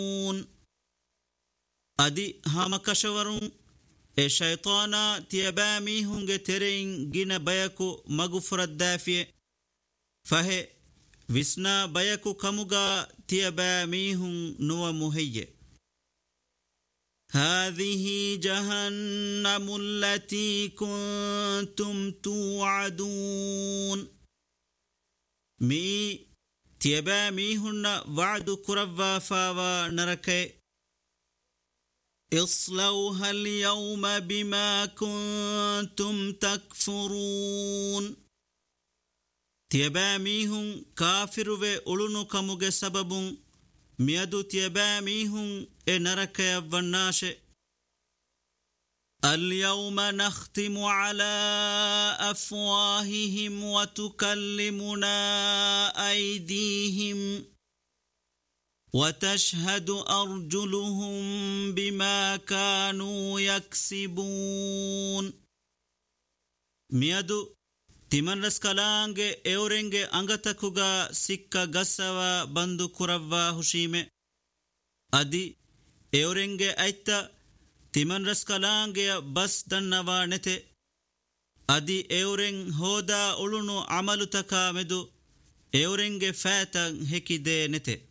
adi hamakashawarun e shaytana tiyabami hunge terein gina bayaku magufurad dafiye fahe visna bayaku kamuga tiyabami hun nuwa muhayye هذه جهنم التي كنتم توعدون مي تيبامي هن وعد كرفا فاوا نركي اصلوها اليوم بما كنتم تكفرون تيبامي هن كافر و أولونو كموغ سبب ميادو تيبامي هن نركي والناش اليوم نختم على أفواههم وتكلمنا أيديهم وتشهد أرجلهم بما كانوا يكسبون ميادو تمن رسكالانge اورenge angatakuga sikka gassawa bandu kuravva hushime adi eorenge aitta timan raskalange bas dannawa nete adi eoren hoda ulunu amalutaka medu eorenge fatan hekide nete